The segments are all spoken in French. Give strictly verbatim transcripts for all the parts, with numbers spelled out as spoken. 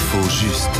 L'info juste.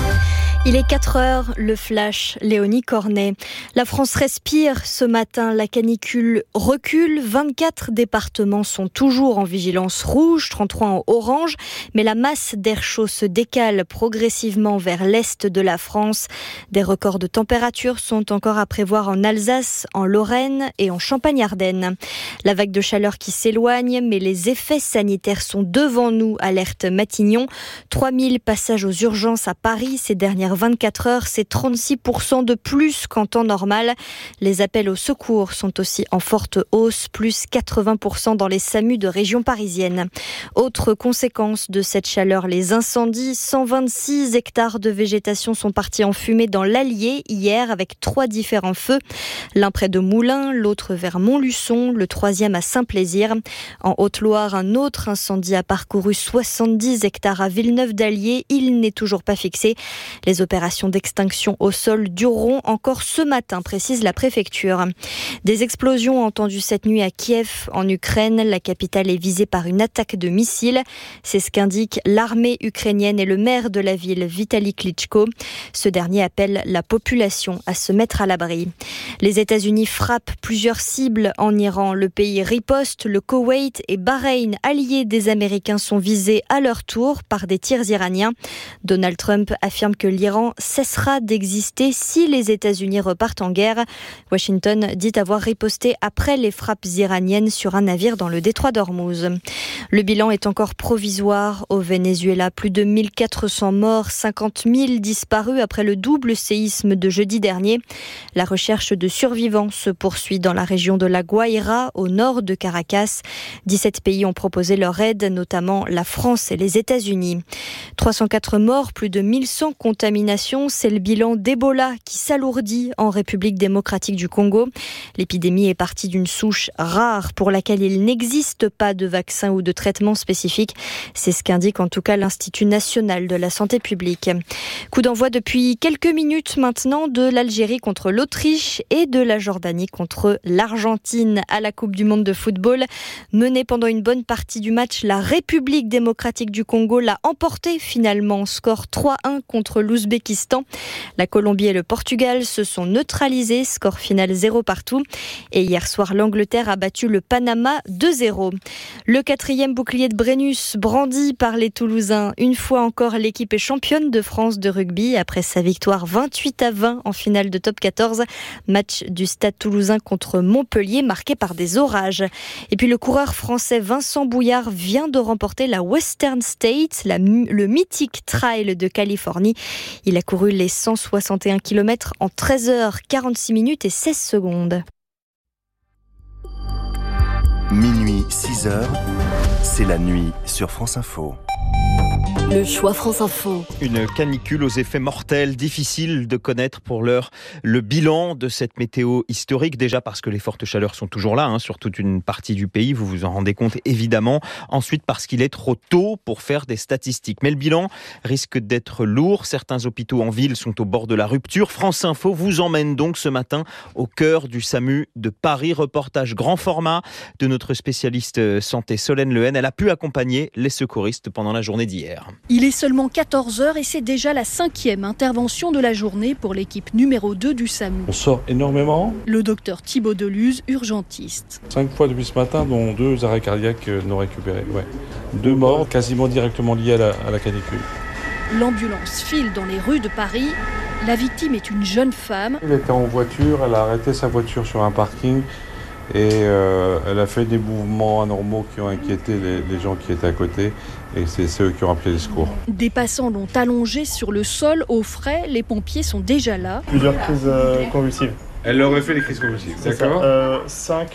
Il est quatre heures, le flash, Léonie Cornet. La France respire ce matin, la canicule recule. vingt-quatre départements sont toujours en vigilance rouge, trente-trois en orange. Mais la masse d'air chaud se décale progressivement vers l'est de la France. Des records de température sont encore à prévoir en Alsace, en Lorraine et en Champagne-Ardenne. La vague de chaleur qui s'éloigne, mais les effets sanitaires sont devant nous, alerte Matignon. trois mille passages aux urgences à Paris ces dernières vingt-quatre heures, c'est trente-six pour cent de plus qu'en temps normal. Les appels au secours sont aussi en forte hausse, plus quatre-vingts pour cent dans les SAMU de région parisienne. Autre conséquence de cette chaleur, les incendies. cent vingt-six hectares de végétation sont partis en fumée dans l'Allier hier avec trois différents feux. L'un près de Moulins, l'autre vers Montluçon, le troisième à Saint-Plaisir. En Haute-Loire, un autre incendie a parcouru soixante-dix hectares à Villeneuve-d'Allier. Il n'est toujours pas fixé. Les opérations d'extinction au sol dureront encore ce matin, précise la préfecture. Des explosions entendues cette nuit à Kiev, en Ukraine. La capitale est visée par une attaque de missiles. C'est ce qu'indique l'armée ukrainienne et le maire de la ville, Vitali Klitschko. Ce dernier appelle la population à se mettre à l'abri. Les États-Unis frappent plusieurs cibles en Iran. Le pays riposte. Le Koweït et Bahreïn, alliés des Américains, sont visés à leur tour par des tirs iraniens. Donald Trump affirme que l'Iran cessera d'exister si les États-Unis repartent en guerre. Washington dit avoir riposté après les frappes iraniennes sur un navire dans le détroit d'Ormuz. Le bilan est encore provisoire au Venezuela. Plus de mille quatre cents morts, cinquante mille disparus après le double séisme de jeudi dernier. La recherche de survivants se poursuit dans la région de La Guaira, au nord de Caracas. dix-sept pays ont proposé leur aide, notamment la France et les États-Unis. trois cent quatre morts, plus de mille cent contaminations. C'est le bilan d'Ebola qui s'alourdit en République démocratique du Congo. L'épidémie est partie d'une souche rare pour laquelle il n'existe pas de vaccin ou de traitement spécifique. C'est ce qu'indique en tout cas l'Institut national de la santé publique. Coup d'envoi depuis quelques minutes maintenant de l'Algérie contre l'Autriche et de la Jordanie contre l'Argentine à la Coupe du monde de football. Menée pendant une bonne partie du match, la République démocratique du Congo l'a emporté finalement. Score trois un contre l'Ouzbékistan. La Colombie et le Portugal se sont neutralisés, score final zéro partout. Et hier soir, l'Angleterre a battu le Panama deux zéro. Le quatrième bouclier de Brennus brandi par les Toulousains. Une fois encore, l'équipe est championne de France de rugby après sa victoire vingt-huit à vingt en finale de top quatorze. Match du Stade Toulousain contre Montpellier marqué par des orages. Et puis le coureur français Vincent Bouillard vient de remporter la Western States, la, le mythique trail de Californie. Il a couru les cent soixante et un kilomètres en treize heures quarante-six minutes et seize secondes. Minuit, six heures, c'est la nuit sur France Info. Le choix France Info. Une canicule aux effets mortels, difficile de connaître pour l'heure le bilan de cette météo historique. Déjà parce que les fortes chaleurs sont toujours là, hein, sur toute une partie du pays, vous vous en rendez compte évidemment. Ensuite parce qu'il est trop tôt pour faire des statistiques. Mais le bilan risque d'être lourd. Certains hôpitaux en ville sont au bord de la rupture. France Info vous emmène donc ce matin au cœur du SAMU de Paris. Reportage grand format de notre spécialiste santé Solène Lehen. Elle a pu accompagner les secouristes pendant la journée d'hier. Il est seulement quatorze heures et c'est déjà la cinquième intervention de la journée pour l'équipe numéro deux du SAMU. On sort énormément. Le docteur Thibaut Deluz, urgentiste. Cinq fois depuis ce matin, dont deux arrêts cardiaques non récupérés. Ouais. Deux morts quasiment directement liés à la, à la canicule. L'ambulance file dans les rues de Paris. La victime est une jeune femme. Elle était en voiture, elle a arrêté sa voiture sur un parking. Et euh, elle a fait des mouvements anormaux qui ont inquiété les, les gens qui étaient à côté. Et c'est, c'est eux qui ont appelé les secours. Des passants l'ont allongée sur le sol, au frais. Les pompiers sont déjà là. Plusieurs crises euh, convulsives. Elle aurait fait les crises convulsives, c'est d'accord euh, cinq